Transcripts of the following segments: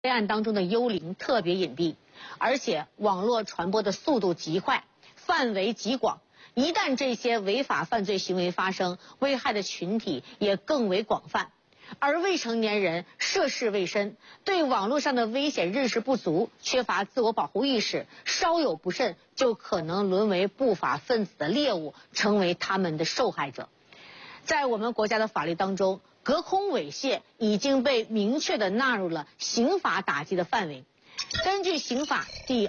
黑暗当中的幽灵特别隐蔽，而且网络传播的速度极快，范围极广。一旦这些违法犯罪行为发生，危害的群体也更为广泛。而未成年人涉世未深，对网络上的危险认识不足，缺乏自我保护意识，稍有不慎就可能沦为不法分子的猎物，成为他们的受害者。在我们国家的法律当中，隔空猥亵已经被明确地纳入了刑法打击的范围。根据刑法第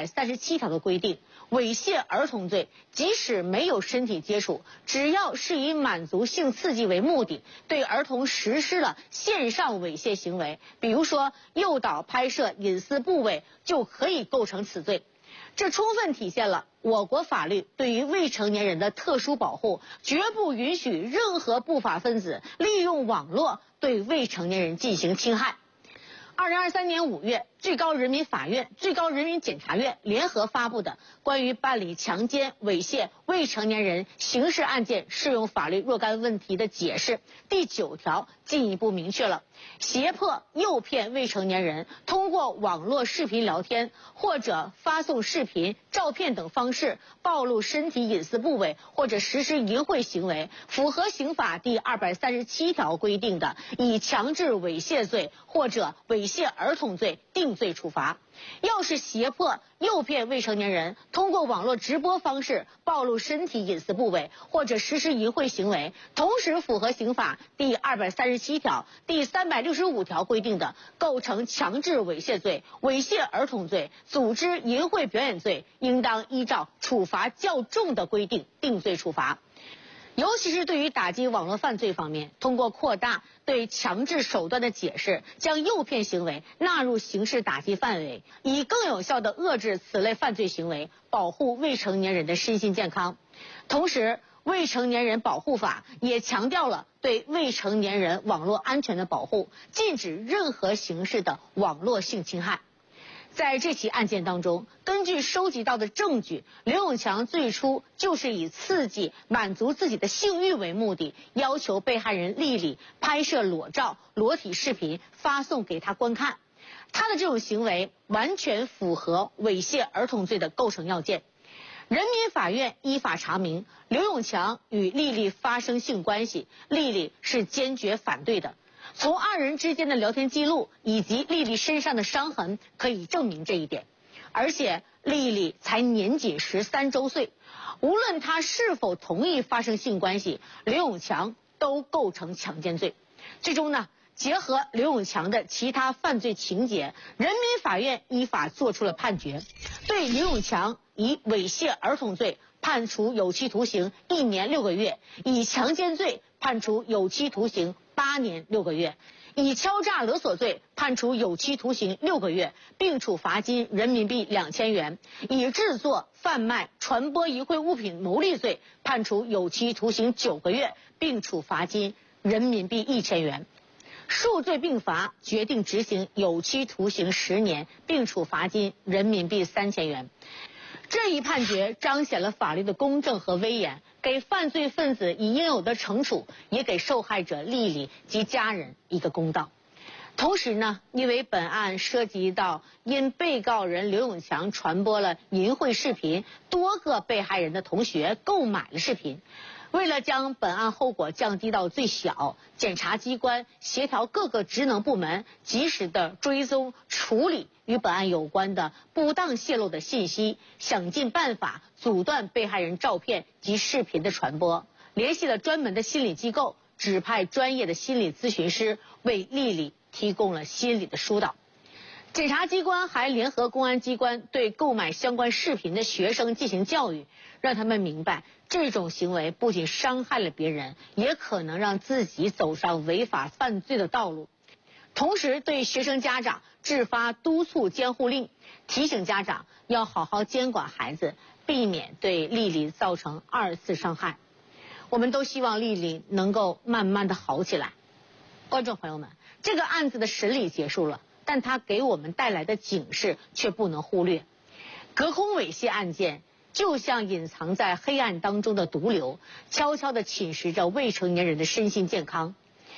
237条的规定，猥亵儿童罪，即使没有身体接触，只要是以满足性刺激为目的，对儿童实施了线上猥亵行为，比如说诱导拍摄隐私部位，就可以构成此罪。这充分体现了我国法律对于未成年人的特殊保护，绝不允许任何不法分子利用网络对未成年人进行侵害。2023年5月，最高人民法院、最高人民检察院联合发布的《关于办理强奸、猥亵未成年人刑事案件适用法律若干问题的解释》第9条进一步明确了，胁迫、诱骗未成年人通过网络视频聊天或者发送视频、照片等方式暴露身体隐私部位或者实施淫秽行为，符合刑法第237条规定的，以强制猥亵罪或者猥亵儿童罪定罪处罚。要是胁迫、诱骗未成年人通过网络直播方式暴露身体隐私部位或者实施淫秽行为，同时符合刑法第237条、第365条规定的，构成强制猥亵罪、猥亵儿童罪、组织淫秽表演罪，应当依照处罚较重的规定定罪处罚。尤其是对于打击网络犯罪方面，通过扩大对强制手段的解释，将诱骗行为纳入刑事打击范围，以更有效地遏制此类犯罪行为，保护未成年人的身心健康。同时，《未成年人保护法》也强调了对未成年人网络安全的保护，禁止任何形式的网络性侵害。在这起案件当中，根据收集到的证据，刘永强最初就是以刺激、满足自己的性欲为目的，要求被害人丽丽拍摄裸照、裸体视频发送给他观看。他的这种行为完全符合猥亵儿童罪的构成要件。人民法院依法查明，刘永强与丽丽发生性关系，丽丽是坚决反对的。从二人之间的聊天记录以及丽丽身上的伤痕可以证明这一点。而且丽丽才年仅13周岁，无论她是否同意发生性关系，刘永强都构成强奸罪。最终呢，结合刘永强的其他犯罪情节，人民法院依法作出了判决，对刘永强以猥亵儿童罪判处有期徒刑1年6个月，以强奸罪判处有期徒刑8年6个月，以敲诈勒索罪判处有期徒刑6个月，并处罚金人民币2000元；以制作、贩卖、传播淫秽物品牟利罪判处有期徒刑9个月，并处罚金人民币1000元。数罪并罚，决定执行有期徒刑10年，并处罚金人民币3000元。这一判决彰显了法律的公正和威严，给犯罪分子以应有的惩处，也给受害者丽丽及家人一个公道。同时呢，因为本案涉及到因被告人刘永强传播了淫秽视频，多个被害人的同学购买了视频。为了将本案后果降低到最小，检察机关协调各个职能部门，及时的追踪处理与本案有关的不当泄露的信息，想尽办法阻断被害人照片及视频的传播，联系了专门的心理机构，指派专业的心理咨询师为丽丽提供了心理的疏导。检察机关还联合公安机关对购买相关视频的学生进行教育，让他们明白这种行为不仅伤害了别人，也可能让自己走上违法犯罪的道路。同时对学生家长制发督促监护令，提醒家长要好好监管孩子，避免对丽丽造成2次伤害。我们都希望丽丽能够慢慢的好起来。观众朋友们，这个案子的审理结束了，但它给我们带来的警示却不能忽略。隔空猥亵案件就像隐藏在黑暗当中的毒瘤，悄悄地侵蚀着未成年人的身心健康。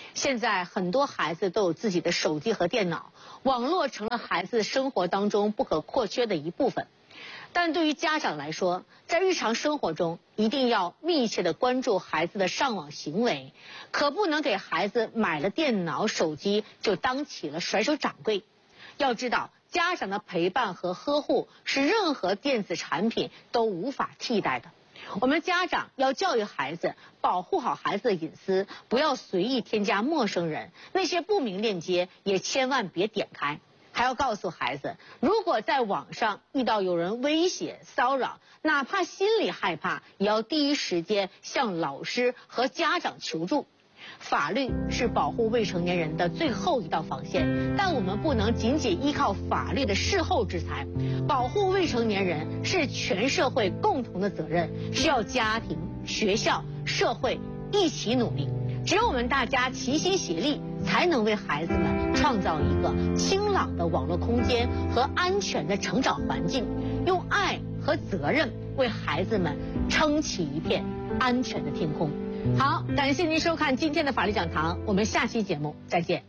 现在很多孩子都有自己的手机和电脑，网络成了孩子生活当中不可或缺的一部分。但对于家长来说，在日常生活中一定要密切地关注孩子的上网行为，可不能给孩子买了电脑、手机就当起了甩手掌柜。要知道，家长的陪伴和呵护是任何电子产品都无法替代的。我们家长要教育孩子，保护好孩子的隐私，不要随意添加陌生人，那些不明链接也千万别点开。还要告诉孩子，如果在网上遇到有人威胁、骚扰，哪怕心里害怕，也要第一时间向老师和家长求助。法律是保护未成年人的最后一道防线，但我们不能仅仅依靠法律的事后制裁。保护未成年人是全社会共同的责任，需要家庭、学校、社会一起努力。只有我们大家齐心协力，才能为孩子们创造一个清朗的网络空间和安全的成长环境，用爱和责任为孩子们撑起一片安全的天空。好，感谢您收看今天的法律讲堂，我们下期节目再见。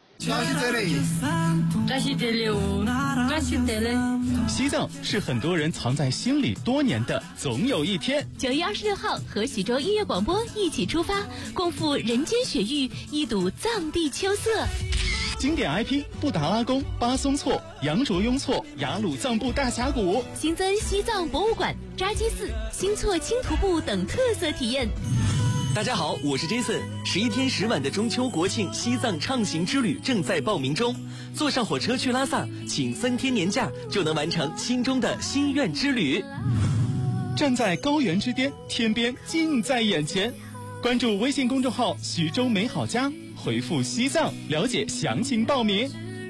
西藏是很多人藏在心里多年的总有一天。 9月26号和徐州音乐广播一起出发，共赴人间雪域，一睹藏地秋色。 经典 IP 布达拉宫、巴松措、羊卓雍措、雅鲁藏布大峡谷， 新增西藏博物馆、扎基寺、新措轻徒步等特色体验。 大家好，我是 Jason。11天10晚的中秋国庆西藏畅行之旅正在报名中，坐上火车去拉萨，请3天年假就能完成心中的心愿之旅。 站在高原之巅，天边近在眼前。关注微信公众号徐州美好家，回复西藏了解详情报名。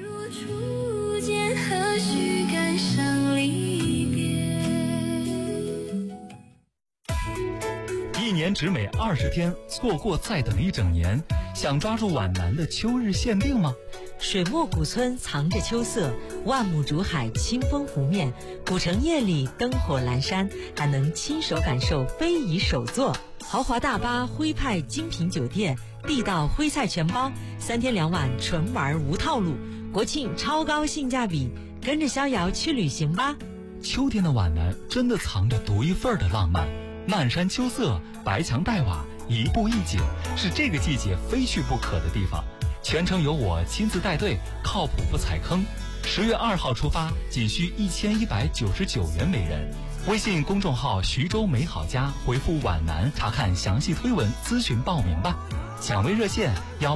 1年只美20天，错过再等1整年。想抓住皖南的秋日限定吗？ 水墨古村藏着秋色，万亩竹海清风湖面，古城夜里灯火阑珊，还能亲手感受非遗手作。豪华大巴徽派精品酒店，地道徽菜全包，3天2晚纯玩无套路，国庆超高性价比，跟着逍遥去旅行吧。 秋天的皖南真的藏着独一份的浪漫，漫山秋色，白墙黛瓦，一步一景，是这个季节非去不可的地方。全程由我亲自带队，靠谱不踩坑。10月2号出发，仅需1199元每人。微信公众号徐州美好家，回复皖南查看详细推文，咨询报名吧。抢位热线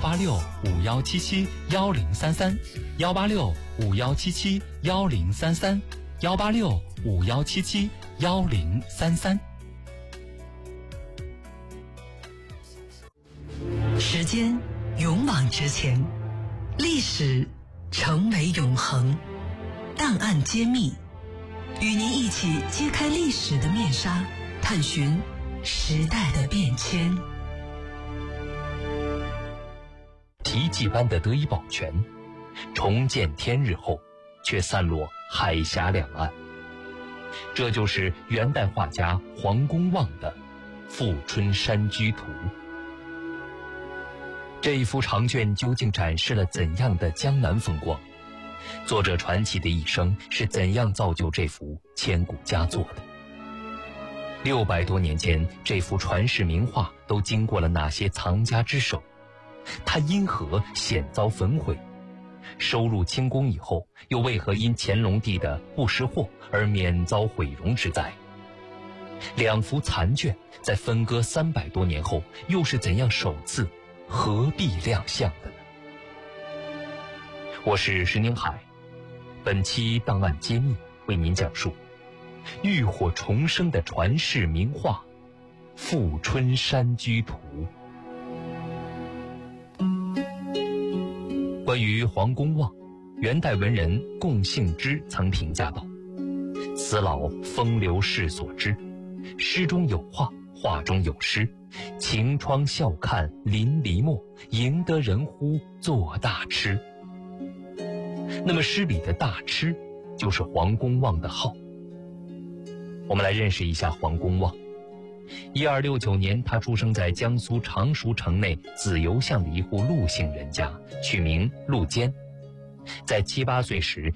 18651771033，18651771033，18651771033。 时间勇往直前，历史成为永恒，档案揭秘，与您一起揭开历史的面纱，探寻时代的变迁。 奇迹般的得以保全，重见天日后，却散落海峡两岸。这就是元代画家黄公望的《富春山居图》。这一幅长卷究竟展示了怎样的江南风光？作者传奇的一生是怎样造就这幅千古佳作的？600多年间，这幅传世名画都经过了哪些藏家之手？它因何险遭焚毁？收入清宫以后，又为何因乾隆帝的不识货而免遭毁容之灾？2幅残卷在分割300多年后，又是怎样首次合璧亮相的呢？我是石宁海，本期档案揭秘为您讲述浴火重生的传世名画《富春山居图》。关于黄公望，元代文人龚幸之曾评价道：此老风流世所知，诗中有画，画中有诗，晴窗笑看淋漓墨，赢得人乎作大痴。那么诗里的大痴就是黄公望的号。我们来认识一下黄公望。 1269年，他出生在江苏常熟城内子由巷的一户陆姓人家，取名陆坚。在7、8岁时，